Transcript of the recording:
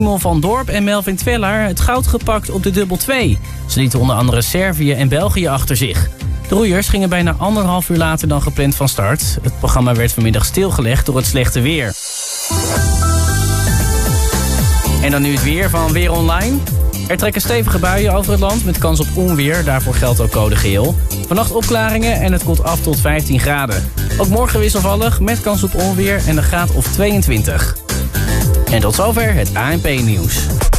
Simon van Dorp en Melvin Twellaar het goud gepakt op de dubbel 2. Ze lieten onder andere Servië en België achter zich. De roeiers gingen bijna 1,5 uur later dan gepland van start. Het programma werd vanmiddag stilgelegd door het slechte weer. En dan nu het weer van Weer Online. Er trekken stevige buien over het land met kans op onweer. Daarvoor geldt ook code geel. Vannacht opklaringen en het koelt af tot 15 graden. Ook morgen wisselvallig met kans op onweer en een graad of 22. En tot zover het ANP-nieuws.